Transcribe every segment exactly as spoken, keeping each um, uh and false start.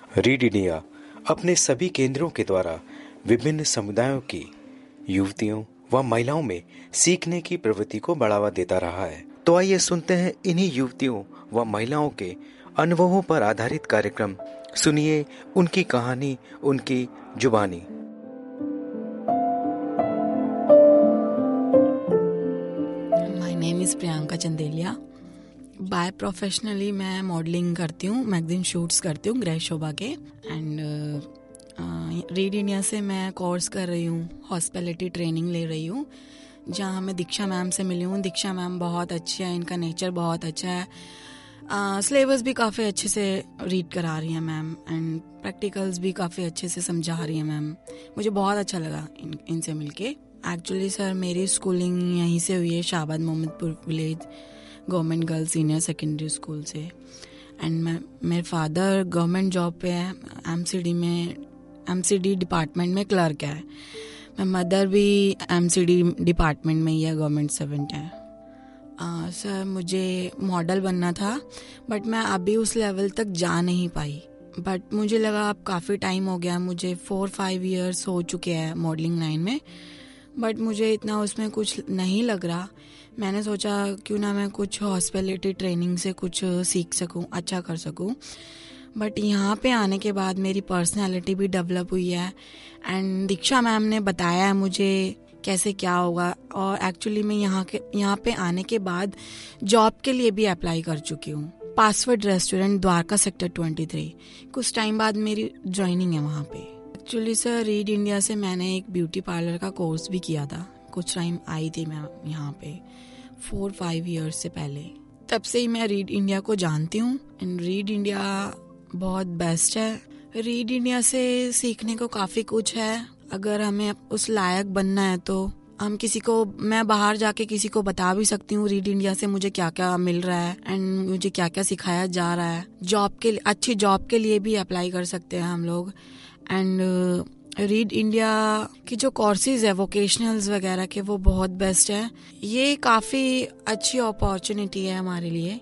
Read India अपने सभी केंद्रों के द्वारा विभिन्न समुदायों की युवतियों व महिलाओं में सीखने की प्रवृत्ति को बढ़ावा देता रहा है। तो आइए सुनते हैं इन्हीं युवतियों व महिलाओं के अनुभवों पर आधारित कार्यक्रम। सुनिए उनकी कहानी, उनकी जुबानी। My name is Priyanka Chandelia. Bye professionally मैं मॉडलिंग करती हूँ, मैगजीन शूट्स करती हूँ ग्रह शोभा के। एंड रीड इंडिया से मैं कोर्स कर रही हूँ, हॉस्पिटैलिटी ट्रेनिंग ले रही हूँ, जहाँ मैं दीक्षा मैम से मिली हूँ। दीक्षा मैम बहुत अच्छी है, इनका नेचर बहुत अच्छा है। सिलेबस uh, भी काफ़ी अच्छे से रीड करा रही हैं मैम, एंड प्रैक्टिकल्स भी काफ़ी अच्छे से समझा रही हैं मैम। मुझे बहुत अच्छा लगा इन इनसे मिलके। एक्चुअली सर मेरी स्कूलिंग यहीं से हुई है, Shahabad Mohammadpur village government girls senior secondary school से। एंड मैं मेरे फादर गवर्नमेंट जॉब पे है, एमसीडी में एमसीडी डिपार्टमेंट में क्लर्क है। मैं मदर भी एमसीडी डिपार्टमेंट में ही है, गवर्नमेंट सर्वेंट है। uh, सर मुझे मॉडल बनना था, बट मैं अभी उस लेवल तक जा नहीं पाई। बट मुझे लगा अब काफ़ी टाइम हो गया, मुझे फोर फाइव इयर्स हो चुके हैं मॉडलिंग लाइन में, बट मुझे इतना उसमें कुछ नहीं लग रहा। मैंने सोचा क्यों ना मैं कुछ हॉस्पिटैलिटी ट्रेनिंग से कुछ सीख सकूं, अच्छा कर सकूं। बट यहाँ पे आने के बाद मेरी पर्सनालिटी भी डेवलप हुई है, एंड दीक्षा मैम ने बताया है मुझे कैसे क्या होगा। और एक्चुअली मैं यहाँ के यहाँ पे आने के बाद जॉब के लिए भी अप्लाई कर चुकी हूँ। Password restaurant, Dwarka sector twenty three. कुछ टाइम बाद मेरी ज्वाइनिंग है वहाँ पे। एक्चुअली सर रीड इंडिया से मैंने एक ब्यूटी पार्लर का कोर्स भी किया था। कुछ टाइम आई थी मैं यहाँ पे फोर फाइव इयर्स से पहले। तब से ही मैं रीड इंडिया को जानती हूँ, एंड रीड इंडिया बहुत बेस्ट है। रीड इंडिया से सीखने को काफ़ी कुछ है। अगर हमें उस लायक बनना है तो हम किसी को, मैं बाहर जाके किसी को बता भी सकती हूँ रीड इंडिया से मुझे क्या क्या मिल रहा है, एंड मुझे क्या क्या सिखाया जा रहा है। जॉब के लिए, अच्छी जॉब के लिए भी अप्लाई कर सकते हैं हम लोग। एंड रीड इंडिया की जो कोर्सेज है वोकेशनल्स वगैरह के, वो बहुत बेस्ट है। ये काफ़ी अच्छी अपॉर्चुनिटी है हमारे लिए।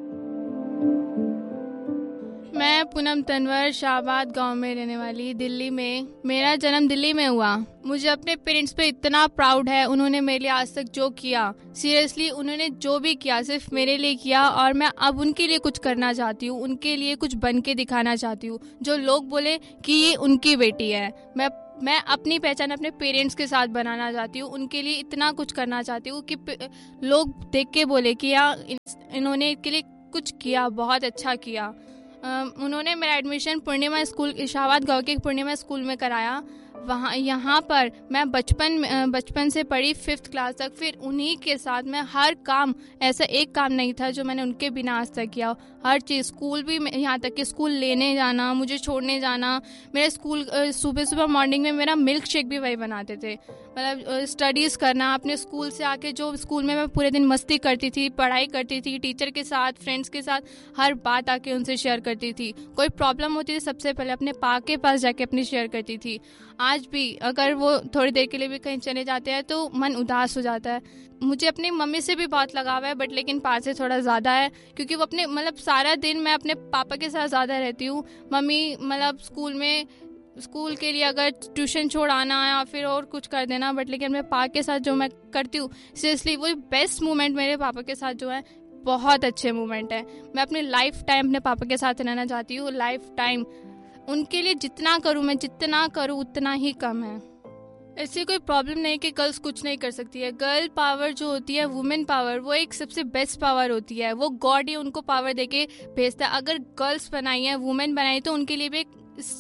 मैं पूनम तनवर, शाहबाद गांव में रहने वाली, दिल्ली में। मेरा जन्म दिल्ली में हुआ। मुझे अपने पेरेंट्स पे इतना प्राउड है, उन्होंने मेरे लिए आज तक जो किया, सीरियसली उन्होंने जो भी किया सिर्फ मेरे लिए किया, और मैं अब उनके लिए कुछ करना चाहती हूँ, उनके लिए कुछ बन के दिखाना चाहती हूँ। जो लोग बोले कि ये उनकी बेटी है, मैं मैं अपनी पहचान अपने पेरेंट्स के साथ बनाना चाहती हूँ। उनके लिए इतना कुछ करना चाहती हूँ कि लोग देख के बोले कि यार इन्होंने इनके लिए कुछ किया, बहुत अच्छा किया। Uh, उन्होंने मेरा एडमिशन पूर्णिमा स्कूल, शाहबाद गांव के पूर्णिमा स्कूल में कराया। वहाँ यहाँ पर मैं बचपन बचपन से पढ़ी फिफ्थ क्लास तक। फिर उन्हीं के साथ मैं हर काम, ऐसा एक काम नहीं था जो मैंने उनके बिना आज तक किया। हर चीज़, स्कूल भी, यहाँ तक कि स्कूल लेने जाना, मुझे छोड़ने जाना। मेरे स्कूल सुबह सुबह मॉर्निंग में मेरा मिल्क शेक भी वही बनाते थे। मतलब स्टडीज़ करना, अपने स्कूल से आके जो स्कूल में मैं पूरे दिन मस्ती करती थी, पढ़ाई करती थी, टीचर के साथ, फ्रेंड्स के साथ हर बात आके उनसे शेयर करती थी। कोई प्रॉब्लम होती थी सबसे पहले अपने पा के पास जाके अपनी शेयर करती थी। आज भी अगर वो थोड़ी देर के लिए भी कहीं चले जाते हैं तो मन उदास हो जाता है। मुझे अपनी मम्मी से भी बहुत लगाव है, बट लेकिन पापा से थोड़ा ज़्यादा है, क्योंकि वो अपने मतलब सारा दिन मैं अपने पापा के साथ ज़्यादा रहती हूँ। मम्मी मतलब स्कूल में स्कूल के लिए अगर ट्यूशन छोड़ाना या फिर और कुछ कर देना, बट लेकिन मेरे पापा के साथ जो मैं करती हूँ, सीरियसली वो बेस्ट मोमेंट मेरे पापा के साथ जो है, बहुत अच्छे मोमेंट है। मैं अपनी लाइफ टाइम अपने पापा के साथ रहना चाहती हूँ, लाइफ टाइम। उनके लिए जितना करूँ मैं, जितना करूँ उतना ही कम है। ऐसी कोई प्रॉब्लम नहीं कि गर्ल्स कुछ नहीं कर सकती है। गर्ल पावर जो होती है, वुमेन पावर, वो एक सबसे बेस्ट पावर होती है। वो गॉड ही उनको पावर देके भेजता है। अगर गर्ल्स बनाई है, वुमेन बनाई, तो उनके लिए भी एक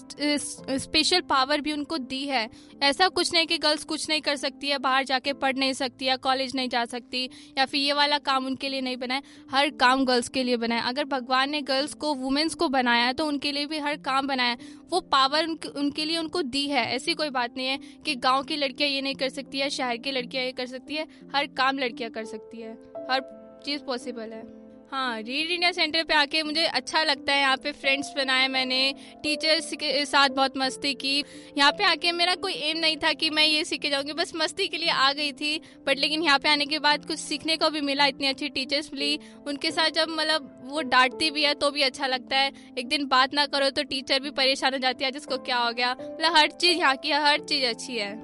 स्पेशल पावर भी उनको दी है। ऐसा कुछ नहीं कि गर्ल्स कुछ नहीं कर सकती है, बाहर जाके पढ़ नहीं सकती है, कॉलेज नहीं जा सकती, या फिर ये वाला काम उनके लिए नहीं बनाए। हर काम गर्ल्स के लिए बनाया। अगर भगवान ने गर्ल्स को, वुमेन्स को बनाया है, तो उनके लिए भी हर काम बनाया। वो पावर उनके, उनके लिए उनको दी है। ऐसी कोई बात नहीं है कि गाँव की लड़कियाँ ये नहीं कर सकती है, शहर की लड़कियाँ ये कर सकती है। हर काम लड़कियाँ कर सकती है, हर चीज़ पॉसिबल है। हाँ, रीड इंडिया सेंटर पे आके मुझे अच्छा लगता है। यहाँ पे फ्रेंड्स बनाए मैंने, टीचर्स के साथ बहुत मस्ती की। यहाँ पे आके मेरा कोई एम नहीं था कि मैं ये सीख के जाऊँगी, बस मस्ती के लिए आ गई थी। बट लेकिन यहाँ पे आने के बाद कुछ सीखने को भी मिला। इतनी अच्छी टीचर्स मिली, उनके साथ जब मतलब वो डांटती भी है तो भी अच्छा लगता है। एक दिन बात ना करो तो टीचर भी परेशान हो जाती है, जिसको क्या हो गया। मतलब हर चीज़ यहाँ की हर चीज़ अच्छी है।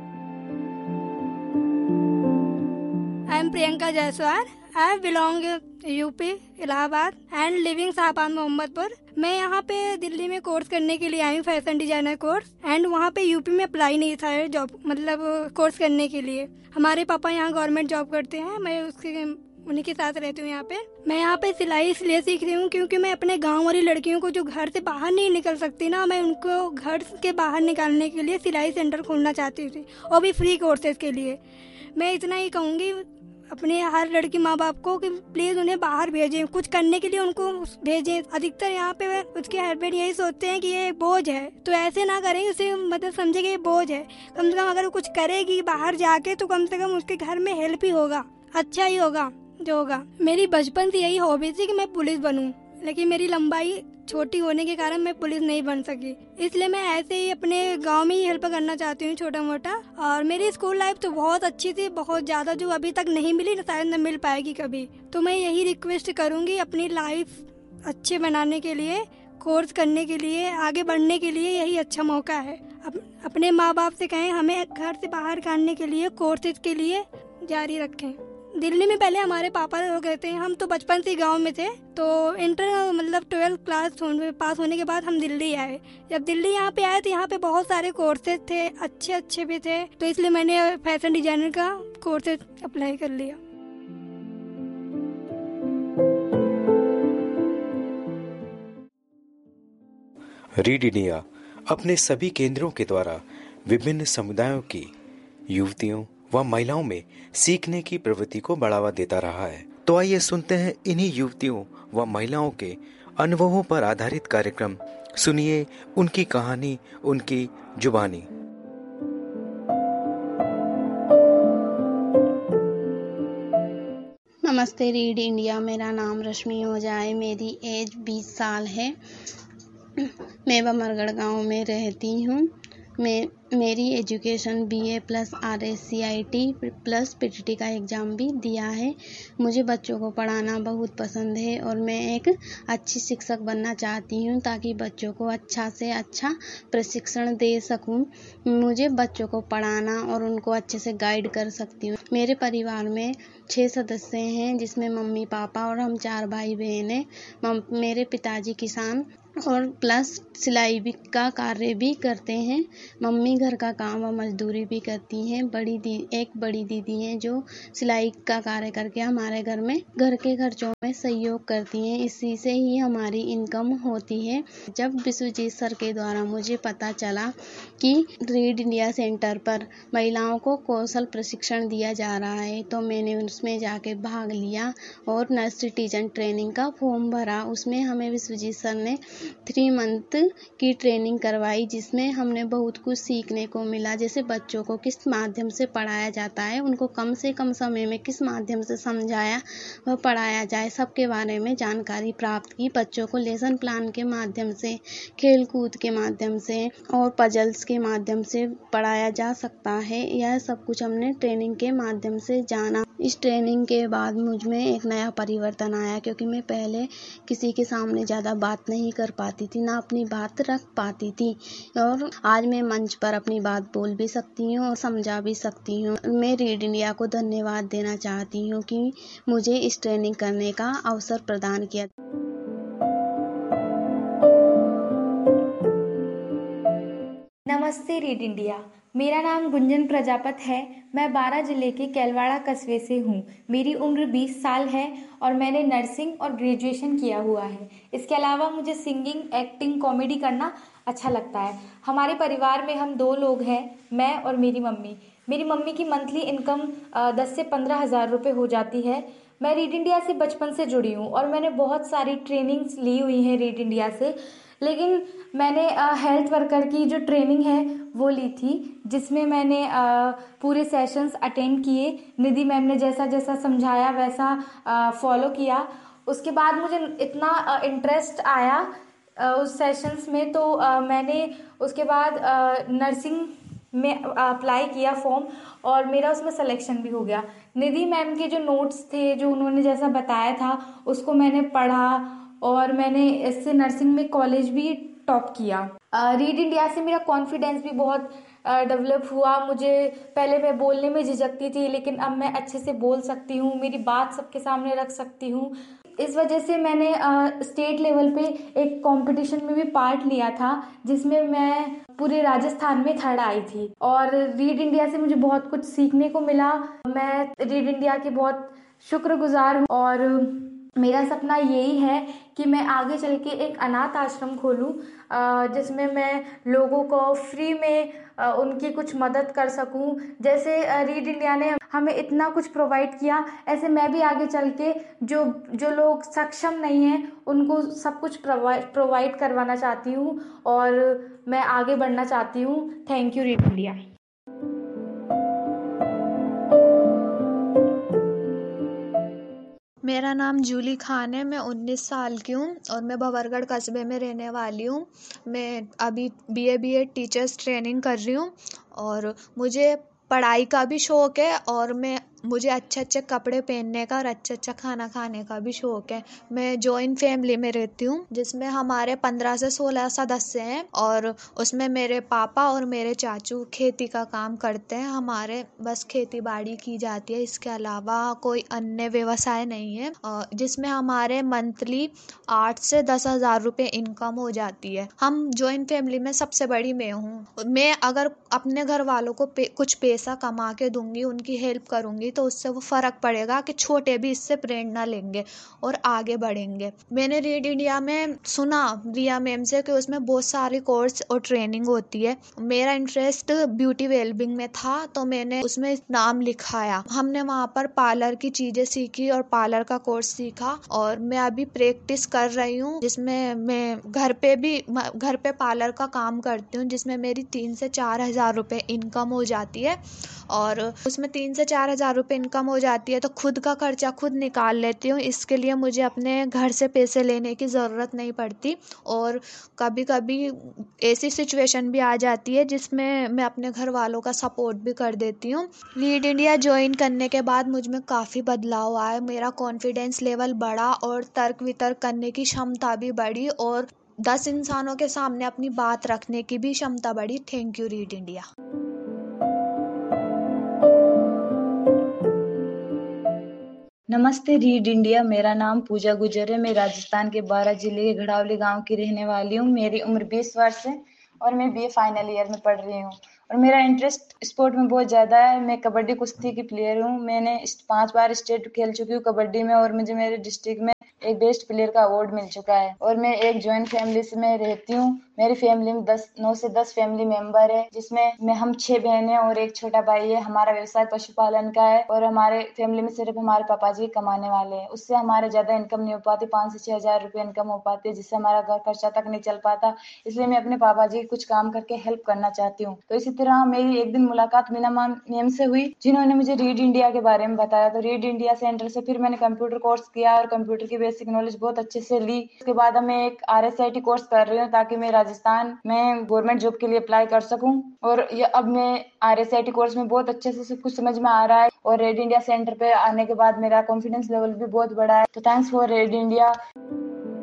I am Priyanka Jaiswal. I belong UP Allahabad and living Shahabad Mohammadpur. मैं यहाँ पे दिल्ली में कोर्स करने के लिए आई हूँ, फैशन डिजाइनर कोर्स। एंड वहाँ पे यूपी में अप्लाई नहीं था जॉब, मतलब कोर्स करने के लिए। हमारे पापा यहाँ गवर्नमेंट जॉब करते हैं, मैं उसके उन्हीं के साथ रहती हूँ यहाँ पे। मैं यहाँ पे सिलाई इसलिए सीख रही हूँ क्योंकि मैं अपने गांव वाली लड़कियों को जो घर से बाहर नहीं निकल सकती ना, मैं उनको घर के बाहर निकालने के लिए सिलाई सेंटर खोलना चाहती थी, और भी फ्री कोर्सेज के लिए। मैं इतना ही कहूँगी अपने हर लड़की माँ बाप को कि प्लीज उन्हें बाहर भेजें, कुछ करने के लिए उनको भेजें। अधिकतर यहाँ पे उसके हस्बैंड यही सोचते हैं कि ये बोझ है, तो ऐसे ना करें, उसे मतलब समझे कि ये बोझ है। कम से कम अगर वो कुछ करेगी बाहर जाके तो कम से कम उसके घर में हेल्प ही होगा, अच्छा ही होगा जो होगा। मेरी बचपन से यही हॉबी थी कि मैं पुलिस बनूं, लेकिन मेरी लंबाई छोटी होने के कारण मैं पुलिस नहीं बन सकी। इसलिए मैं ऐसे ही अपने गांव में ही हेल्प करना चाहती हूँ, छोटा मोटा। और मेरी स्कूल लाइफ तो बहुत अच्छी थी, बहुत ज्यादा, जो अभी तक नहीं मिली ना, शायद न मिल पाएगी कभी। तो मैं यही रिक्वेस्ट करूंगी अपनी लाइफ अच्छे बनाने के लिए, कोर्स करने के लिए, आगे बढ़ने के लिए यही अच्छा मौका है। अप, अपने माँ बाप से कहें हमें घर से बाहर निकालने के लिए कोर्सेज के लिए जारी रखें। दिल्ली में पहले हमारे पापा लोग रहते हैं, हम तो बचपन से गांव में थे। तो इंटर मतलब ट्वेल्थ क्लास पास होने के बाद हम दिल्ली आए। जब दिल्ली यहाँ पे आए तो यहाँ पे बहुत सारे कोर्सेज थे, अच्छे अच्छे भी थे, तो इसलिए मैंने फैशन डिजाइनर का कोर्सेज अप्लाई कर लिया। रीड इंडिया अपने सभी केंद्रों के द्वारा विभिन्न समुदायों की युवतियों व महिलाओं में सीखने की प्रवृत्ति को बढ़ावा देता रहा है। तो आइए सुनते हैं इन्हीं युवतियों व महिलाओं के अनुभवों पर आधारित कार्यक्रम। सुनिए उनकी कहानी, उनकी जुबानी। नमस्ते रीड इंडिया, मेरा नाम रश्मि ओझा है, मेरी एज बीस साल है। मैं बमरगढ़ गांव में रहती हूँ। मैं मेरी education BA plus R S C I T plus PTT का एग्ज़ाम भी दिया है। मुझे बच्चों को पढ़ाना बहुत पसंद है और मैं एक अच्छी शिक्षक बनना चाहती हूँ ताकि बच्चों को अच्छा से अच्छा प्रशिक्षण दे सकूँ। मुझे बच्चों को पढ़ाना और उनको अच्छे से गाइड कर सकती हूँ। मेरे परिवार में छः सदस्य हैं, जिसमें मम्मी पापा और हम चार भाई बहन हैं। मेरे पिताजी किसान और प्लस सिलाई भी का कार्य भी करते हैं। मम्मी घर का काम और मजदूरी भी करती हैं। बड़ी दी एक बड़ी दीदी हैं जो सिलाई का कार्य करके हमारे घर में घर के खर्चों में सहयोग करती हैं। इसी से ही हमारी इनकम होती है। जब विश्वजीत सर के द्वारा मुझे पता चला कि रीड इंडिया सेंटर पर महिलाओं को कौशल प्रशिक्षण दिया जा रहा है तो मैंने उसमें जाके भाग लिया और नर्सरी टीचर ट्रेनिंग का फॉर्म भरा। उसमें हमें विश्वजीत सर ने थ्री मंथ की ट्रेनिंग करवाई, जिसमें हमने बहुत कुछ सीखने को मिला। जैसे बच्चों को किस माध्यम से पढ़ाया जाता है, उनको कम से कम समय में किस माध्यम से समझाया व पढ़ाया जाए, सबके बारे में जानकारी प्राप्त की। बच्चों को लेसन प्लान के माध्यम से, खेल कूद के माध्यम से और पजल्स के माध्यम से पढ़ाया जा सकता है। यह सब कुछ हमने ट्रेनिंग के माध्यम से जाना। इस ट्रेनिंग के बाद मुझ में एक नया परिवर्तन आया, क्योंकि मैं पहले किसी के सामने ज़्यादा बात नहीं कर पाती थी, ना अपनी बात रख पाती थी, और आज मैं मंच पर अपनी बात बोल भी सकती हूँ और समझा भी सकती हूँ। मैं रीड इंडिया को धन्यवाद देना चाहती हूँ कि मुझे इस ट्रेनिंग करने का अवसर प्रदान किया। नमस्ते रीड इंडिया, मेरा नाम गुंजन प्रजापत है। मैं बारा जिले के कैलवाड़ा कस्बे से हूँ। मेरी उम्र बीस साल है और मैंने नर्सिंग और ग्रेजुएशन किया हुआ है। इसके अलावा मुझे सिंगिंग, एक्टिंग, कॉमेडी करना अच्छा लगता है। हमारे परिवार में हम दो लोग हैं, मैं और मेरी मम्मी। मेरी मम्मी की मंथली इनकम दस से पंद्रह हज़ार रुपये हो जाती है। मैं रीड इंडिया से बचपन से जुड़ी हूँ और मैंने बहुत सारी ट्रेनिंग्स ली हुई हैं रीड इंडिया से, लेकिन मैंने हेल्थ वर्कर की जो ट्रेनिंग है वो ली थी, जिसमें मैंने आ, पूरे सेशंस अटेंड किए। निधि मैम ने जैसा जैसा समझाया वैसा फॉलो किया उसके बाद मुझे इतना इंटरेस्ट आया अ, उस सेशंस में, तो अ, मैंने उसके बाद नर्सिंग में अप्लाई किया फॉर्म और मेरा उसमें सिलेक्शन भी हो गया। निधि मैम के जो नोट्स थे, जो उन्होंने जैसा बताया था, उसको मैंने पढ़ा और मैंने इससे नर्सिंग में कॉलेज भी टॉप किया। रीड इंडिया से मेरा कॉन्फिडेंस भी बहुत डेवलप हुआ। मुझे पहले मैं बोलने में झिझकती थी, लेकिन अब मैं अच्छे से बोल सकती हूँ, मेरी बात सबके सामने रख सकती हूँ। इस वजह से मैंने स्टेट लेवल पे एक कंपटीशन में भी पार्ट लिया था, जिसमें मैं पूरे राजस्थान में थर्ड आई थी। और रीड इंडिया से मुझे बहुत कुछ सीखने को मिला। मैं रीड इंडिया की बहुत शुक्रगुजार हूँ और मेरा सपना यही है कि मैं आगे चल के एक अनाथ आश्रम खोलूं, जिसमें मैं लोगों को फ्री में उनकी कुछ मदद कर सकूं। जैसे रीड इंडिया ने हमें इतना कुछ प्रोवाइड किया, ऐसे मैं भी आगे चल के जो जो लोग सक्षम नहीं हैं उनको सब कुछ प्रोवाइड प्रोवाइड करवाना चाहती हूं और मैं आगे बढ़ना चाहती हूं। Thank you read India. मेरा नाम जूली खान है। मैं उन्नीस साल की हूँ और मैं भंवरगढ़ कस्बे में रहने वाली हूँ। मैं अभी B A B Ed teachers training कर रही हूँ और मुझे पढ़ाई का भी शौक है और मैं मुझे अच्छे अच्छे कपड़े पहनने का और अच्छा अच्छा खाना खाने का भी शौक है। मैं जॉइंट फैमिली में रहती हूँ, जिसमें हमारे पंद्रह से सोलह सदस्य हैं और उसमें मेरे पापा और मेरे चाचू खेती का काम करते हैं। हमारे बस खेती बाड़ी की जाती है, इसके अलावा कोई अन्य व्यवसाय नहीं है, जिसमें हमारे मंथली आठ से दस हजार रुपये इनकम हो जाती है। हम जॉइंट फैमिली में सबसे बड़ी मैं हूँ। मैं अगर अपने घर वालों को पे, कुछ पैसा कमा के दूंगी, उनकी हेल्प करूंगी, तो उससे वो फर्क पड़ेगा कि छोटे भी इससे प्रेरणा लेंगे और आगे बढ़ेंगे। मैंने रीड इंडिया में सुना रिया मैम से कि उसमें बहुत सारे कोर्स और ट्रेनिंग होती है। मेरा इंटरेस्ट ब्यूटी वेलबिंग में था, तो मैंने उसमें नाम लिखाया। हमने वहाँ पर पार्लर की चीजें सीखी और पार्लर का कोर्स सीखा और मैं अभी प्रैक्टिस कर रही हूँ, जिसमें मैं घर पे भी घर पे पार्लर का काम करती हूँ, जिसमें मेरी तीन से चार हजार रुपये इनकम हो जाती है। और उसमें तीन से चार हजार रुपये इनकम हो जाती है तो खुद का खर्चा खुद निकाल लेती हूँ। इसके लिए मुझे अपने घर से पैसे लेने की ज़रूरत नहीं पड़ती और कभी कभी ऐसी सिचुएशन भी आ जाती है जिसमें मैं अपने घर वालों का सपोर्ट भी कर देती हूँ। रीड इंडिया ज्वाइन करने के बाद मुझ में काफ़ी बदलाव आया। मेरा कॉन्फिडेंस लेवल बढ़ा और तर्क वितर्क करने की क्षमता भी बढ़ी और दस इंसानों के सामने अपनी बात रखने की भी क्षमता बढ़ी। Thank you read India. नमस्ते रीड इंडिया। मेरा नाम पूजा गुजर है। मैं राजस्थान के बारां जिले के घड़ावली गांव की रहने वाली हूं। मेरी उम्र बीस वर्ष है और मैं बीए फाइनल ईयर में पढ़ रही हूं और मेरा इंटरेस्ट स्पोर्ट में बहुत ज़्यादा है। मैं कबड्डी कुश्ती की प्लेयर हूं। मैंने पांच बार स्टेट खेल चुकी हूँ कबड्डी में और मुझे मेरे डिस्ट्रिक्ट में एक बेस्ट प्लेयर का अवार्ड मिल चुका है। और मैं एक जॉइंट फैमिली से मैं रहती हूँ। मेरी फैमिली में दस नौ से दस फैमिली मेंबर है, जिसमें मैं हम छह बहनें और एक छोटा भाई है। हमारा व्यवसाय पशुपालन का है और हमारे फैमिली में सिर्फ हमारे पापा जी कमाने वाले हैं। उससे हमारे ज्यादा इनकम नहीं हो पाती, पाँच से छह हजार रुपये इनकम हो पाती है, जिससे हमारा घर खर्चा तक नहीं चल पाता। इसलिए मैं अपने पापा जी कुछ काम करके हेल्प करना चाहती हूँ। तो इसी तरह मेरी एक दिन मुलाकात मीना मैम से हुई, जिन्होंने मुझे रीड इंडिया के बारे में बताया। तो रीड इंडिया सेंटर से फिर मैंने कंप्यूटर कोर्स किया और कंप्यूटर की बेसिक नॉलेज बहुत अच्छे से ली। उसके बाद मैं एक R S I T course कर रही हूँ ताकि मैं राजस्थान में गवर्नमेंट जॉब के लिए अप्लाई कर सकूं। और ये अब मैं R S I T course में बहुत अच्छे से सब कुछ समझ में आ रहा है और रीड इंडिया सेंटर पे आने के बाद मेरा कॉन्फिडेंस लेवल भी बहुत बढ़ा है। तो थैंक्स फॉर रीड इंडिया।